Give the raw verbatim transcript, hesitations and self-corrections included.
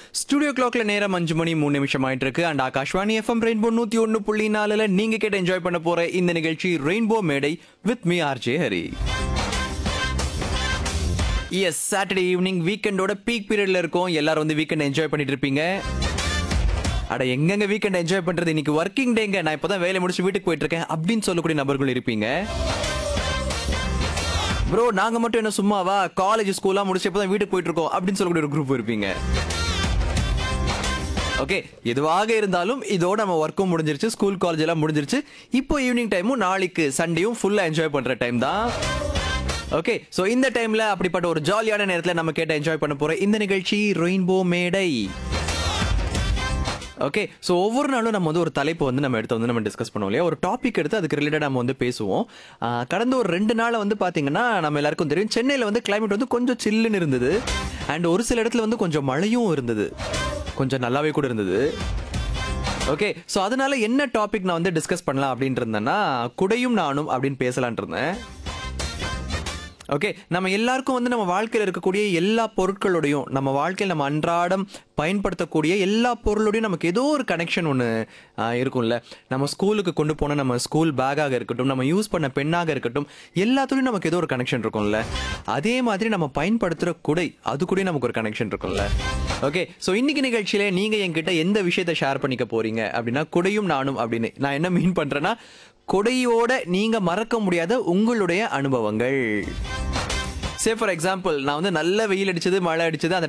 Studio கிளாக்ல நேரம் அஞ்சு மணி மூணு நிமிஷம் ஆயிட்டு இருக்கு. அண்ட் ஆகாஷ்வாணி எஃப்எம் ரெயின்போ நூத்தி ஒன்னு புள்ளி நாலுல நீங்க கேட்டு என்ஜாய் பண்ண போற இந்த நிகழ்ச்சி ரெயின்போ மேடை with me RJ Hari. S, Saturday evening வீக்கெண்டோட peak பீரியட்ல இருக்கும். எல்லாரும் வந்து வீக்கெண்ட் என்ஜாய் பண்ணிட்டு இருப்பீங்க. அட எங்கெங்க வீக்கெண்ட் என்ஜாய் பண்றது, இன்னைக்கு ஒர்க்கிங் டேங்க, நான் இப்பதான் வேலை முடிச்சு வீட்டுக்கு போயிட்டு இருக்கேன் அப்படின்னு சொல்லக்கூடிய நபர்கள் இருப்பீங்க. ப்ரோ நாங்க மட்டும் என்ன சும்மாவா, காலேஜ் ஸ்கூல்லாம் முடிச்சு இப்பதான் வீட்டுக்கு போயிட்டு இருக்கோம் அப்படின்னு சொல்லக்கூடிய ஒரு குரூப் இருப்பீங்க. ஓகே, எதுவாக இருந்தாலும் இதோட நம்ம ஒர்க்கும் முடிஞ்சிருச்சு, ஸ்கூல் காலேஜ் எல்லாம் முடிஞ்சிருச்சு. இப்போ ஈவினிங் டைமும் நாளைக்கு சண்டேயும் ஃபுல்லா என்ஜாய் பண்ற டைம் தான். ஓகே, சோ இந்த டைம்ல அப்படிப்பட்ட ஒரு ஜாலியான நேரத்துல நம்ம கேட்ட என்ஜாய் பண்ண போற இந்த நிகழ்ச்சி ரெயின்போ மேடை. ஓகே, ஸோ ஒவ்வொரு நாளும் நம்ம வந்து ஒரு தலைப்பு வந்து நம்ம எடுத்து வந்து நம்ம டிஸ்கஸ் பண்ணுவோம் இல்லையா, ஒரு டாபிக் எடுத்து அதுக்கு ரிலேட்டட் நம்ம வந்து பேசுவோம். கடந்த ஒரு ரெண்டு நாள் வந்து பார்த்தீங்கன்னா நம்ம எல்லாருக்கும் தெரியும், சென்னையில் வந்து கிளைமேட் வந்து கொஞ்சம் சில்லுன்னு இருந்தது. அண்ட் ஒரு சில இடத்துல வந்து கொஞ்சம் மழையும் இருந்தது, கொஞ்சம் நல்லாவே கூட இருந்தது. ஓகே, ஸோ அதனால என்ன டாபிக் நான் வந்து டிஸ்கஸ் பண்ணலாம் அப்படின்ட்டு இருந்தேன்னா, குடையும் நானும் அப்படின்னு பேசலான் இருந்தேன். ஓகே, நம்ம எல்லாருக்கும் வந்து நம்ம வாழ்க்கையில் இருக்கக்கூடிய எல்லா பொருட்களோடையும், நம்ம வாழ்க்கையில் நம்ம அன்றாடம் பயன்படுத்தக்கூடிய எல்லா பொருளோடையும் நமக்கு ஏதோ ஒரு கனெக்ஷன் ஒன்று இருக்கும்ல. நம்ம ஸ்கூலுக்கு கொண்டு போன நம்ம ஸ்கூல் பேக்காக இருக்கட்டும், நம்ம யூஸ் பண்ண பெண்ணாக இருக்கட்டும், எல்லாத்துலையும் நமக்கு ஏதோ ஒரு கனெக்ஷன் இருக்கும்ல. அதே மாதிரி நம்ம பயன்படுத்துகிற குடை, அது கூட நமக்கு ஒரு கனெக்ஷன் இருக்கும்ல. ஓகே, ஸோ இன்னைக்கு நிகழ்ச்சியில நீங்க என்கிட்ட எந்த விஷயத்தை ஷேர் பண்ணிக்க போறீங்க அப்படின்னா, குடையும் நானும் அப்படின்னு நான் என்ன மீன் பண்றேன்னா, கொடையோட நீங்க மறக்க முடியாத உங்களுடைய அனுபவங்கள். சே ஃபார் எக்ஸாம்பிள், நான் வந்து நல்ல வெயில் அடிச்சது, மழை அடிச்சது, அந்த